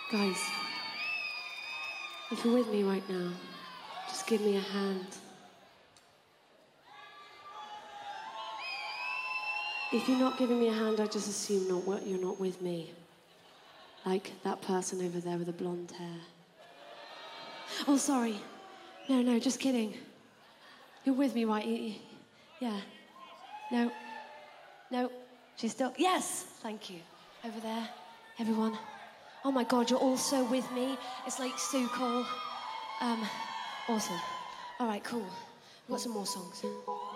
Guys, if you're with me right now, just give me a hand. If you're not giving me a hand, I just assume you're not with me. Like that person over there with the blonde hair. Oh, sorry. No, just kidding. You're with me, right? Yeah. No. She's still... Yes! Thank you. Over there. Everyone. Oh my God, you're all so with me. It's like so cool. Awesome. All right, cool. We've got some more songs.